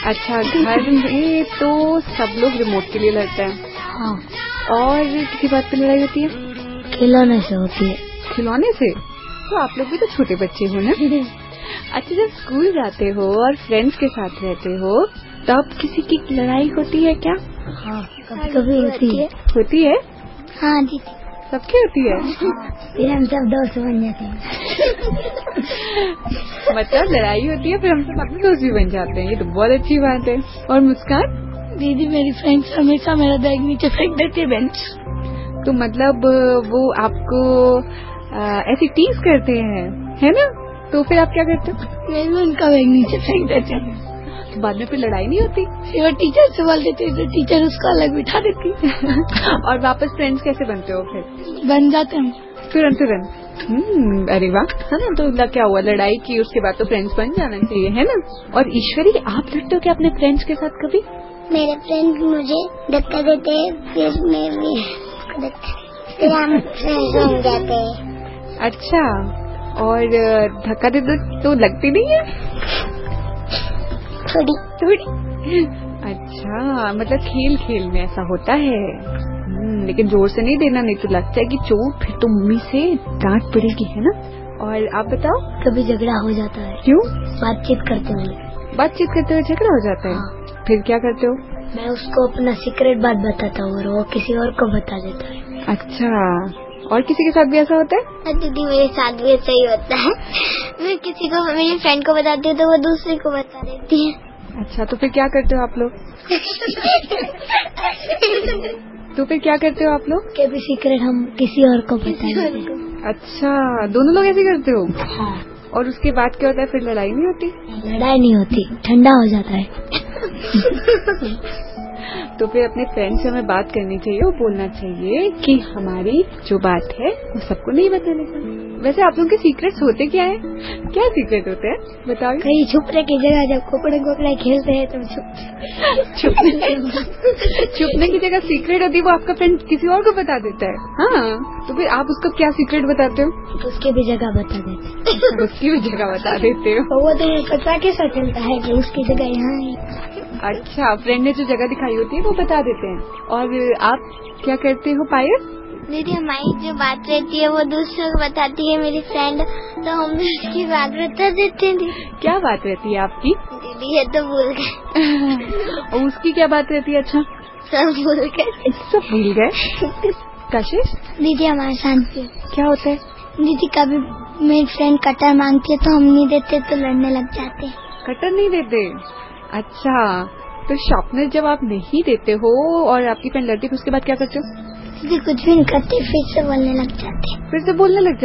अच्छा, घर में तो सब लोग रिमोट के लिए लड़ते हैं। हाँ। और किसी बात पे लड़ाई होती है? खिलौने से होती है। खिलौने से? तो आप लोग भी तो छोटे बच्चे हो ना। अच्छा, जब स्कूल जाते हो और फ्रेंड्स के साथ रहते हो तब किसी की लड़ाई होती है क्या? हाँ, कभी होती है। होती है? हाँ जी, सबकी होती है। फिर हम सब दोस्त बन जाते हैं। मतलब लड़ाई होती है फिर हम सब अपने दोस्त भी बन जाते हैं, ये तो बहुत अच्छी बात है। और मुस्कान? दीदी, मेरी फ्रेंड्स हमेशा मेरा बैग नीचे फेंक देती है बेंच। तो मतलब वो आपको ऐसी टीज करते हैं, है ना? तो फिर आप क्या करते हो? मैं भी उनका बैग नीचे फेंक देती हूँ। तो बाद में फिर लड़ाई नहीं होती? फिर वो टीचर से बोल देती है तो टीचर उसको अलग बिठा देती है। और वापस फ्रेंड्स कैसे बनते हो फिर? बन जाते हैं तुरंत। अरे वाह, है ना? तो क्या हुआ, लड़ाई की उसके बाद तो फ्रेंड्स बन जाना चाहिए, है ना? और ईश्वरी, आप लड़ते हो क्या अपने फ्रेंड्स के साथ कभी? मेरे फ्रेंड मुझे धक्का देते हैं, फिर मैं भी फिर हम फ्रेंड्स बन जाते हैं। अच्छा, और धक्का देते तो लगती नहीं है? थोड़ी। अच्छा, मतलब खेल खेल में ऐसा होता है। लेकिन जोर से नहीं देना, नहीं तो लगता है कि चोट, फिर तो मम्मी से डांट पड़ेगी, है ना? और आप बताओ? कभी झगड़ा हो जाता है। क्यों? बातचीत करते हुए झगड़ा हो जाता है। हाँ। फिर क्या करते हो? मैं उसको अपना सीक्रेट बात बताता हूँ और वो किसी और को बता देता है। अच्छा, और किसी के साथ भी ऐसा होता है? दीदी, मेरे साथ भी ऐसा ही होता है। मैं किसी को, मेरी फ्रेंड को बताती हूँ तो वो दूसरे को बता देती है। अच्छा, तो फिर क्या करते हो आप लोग? कभी सीक्रेट हम किसी और को बता देते हैं। अच्छा, दोनों लोग ऐसे करते हो? हाँ। और उसके बाद क्या होता है, फिर लड़ाई नहीं होती? लड़ाई नहीं होती, ठंडा हो जाता है। तो फिर अपने फ्रेंड से हमें बात करनी चाहिए और बोलना चाहिए कि हमारी जो बात है वो सबको नहीं बताने का। वैसे आप लोगों के सीक्रेट्स होते क्या है? क्या सीक्रेट होते हैं, बताओ? कहीं छुपने की जगह जब कोकड़े खेलते हैं तो छुपने की जगह सीक्रेट होती है, वो आपका फ्रेंड किसी और को बता देता है। हाँ, तो फिर आप उसको क्या सीक्रेट बताते हो? उसकी भी जगह बता देते। उसकी भी जगह बता देते हो? वो तो पता कैसा चलता है कि उसकी जगह यहाँ है। अच्छा, फ्रेंड ने जो जगह दिखाई होती है वो बता देते हैं। और आप क्या करते हो पायल? दीदी, हमारी जो बात रहती है वो दूसरों को बताती है मेरी फ्रेंड, तो हम भी उसकी बात बता देते हैं। क्या बात रहती है आपकी? दीदी, ये तो भूल गए। और उसकी क्या बात रहती है? अच्छा, सब भूल गए। कशिश? दीदी, हमारे साथ क्या होता है? दीदी, कभी मेरी फ्रेंड कटर मांगती है तो हम नहीं देते तो लड़ने लग जाते हैं। कटर नहीं देते? अच्छा, तो शार्पनर जब आप नहीं देते हो और आपकी फ्रेंड लड़ती है तो उसके बाद क्या करते हो? दीदी, कुछ भी नहीं करते, फिर से बोलने लग जाते।